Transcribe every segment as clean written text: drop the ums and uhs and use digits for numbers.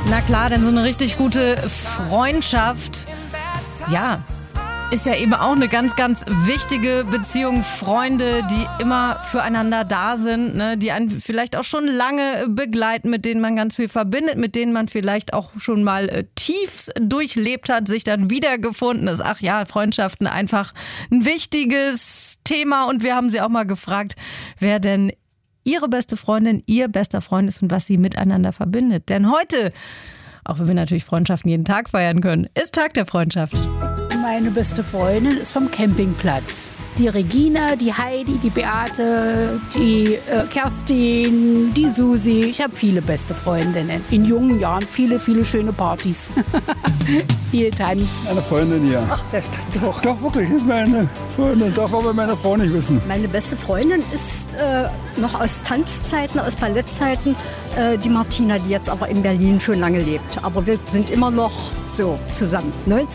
Na klar, denn so eine richtig gute Freundschaft, ja, ist ja eben auch eine ganz, ganz wichtige Beziehung. Freunde, die immer füreinander da sind, ne, die einen vielleicht auch schon lange begleiten, mit denen man ganz viel verbindet, mit denen man vielleicht auch schon mal Tiefs durchlebt hat, sich dann wiedergefunden ist. Ach ja, Freundschaften einfach ein wichtiges Thema. Und wir haben sie auch mal gefragt, wer denn ihre beste Freundin, ihr bester Freund ist und was sie miteinander verbindet. Denn heute, auch wenn wir natürlich Freundschaften jeden Tag feiern können, ist Tag der Freundschaft. Meine beste Freundin ist vom Campingplatz. Die Regina, die Heidi, die Beate, die Kerstin, die Susi. Ich habe viele beste Freundinnen. In jungen Jahren viele, viele schöne Partys. Viel Tanz. Eine Freundin, ja. Ach, das doch. Doch, wirklich, ist meine Freundin. Darf aber meine Frau nicht wissen. Meine beste Freundin ist noch aus Tanzzeiten, aus Ballettzeiten, die Martina, die jetzt aber in Berlin schon lange lebt. Aber wir sind immer noch so zusammen.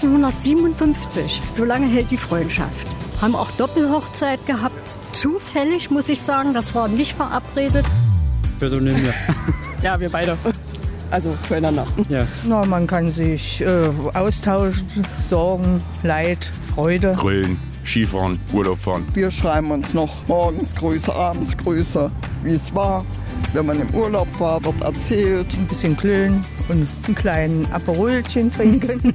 1957, so lange hält die Freundschaft. Haben auch Doppelhochzeit gehabt. Zufällig, muss ich sagen, das war nicht verabredet. Personen, ja. Ja, wir beide. Also füreinander. Ja. Na, man kann sich austauschen, Sorgen, Leid, Freude. Grillen, Skifahren, Urlaub fahren. Wir schreiben uns noch morgens Grüße, abends Grüße, wie es war. Wenn man im Urlaub war, wird erzählt. Ein bisschen klönen und einen kleinen Aperolchen trinken.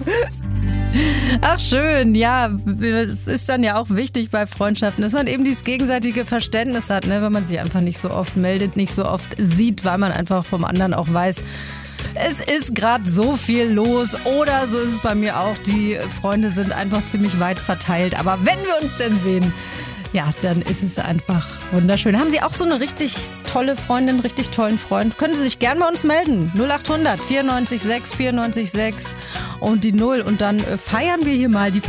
Ach schön, ja, es ist dann ja auch wichtig bei Freundschaften, dass man eben dieses gegenseitige Verständnis hat, ne? Wenn man sich einfach nicht so oft meldet, nicht so oft sieht, weil man einfach vom anderen auch weiß, es ist gerade so viel los oder so ist es bei mir auch, die Freunde sind einfach ziemlich weit verteilt, aber wenn wir uns denn sehen, ja, dann ist es einfach wunderschön. Haben Sie auch so eine richtig tolle Freundin, richtig tollen Freund? Können Sie sich gern bei uns melden. 0800 94 6 94 6 und die 0. Und dann feiern wir hier mal die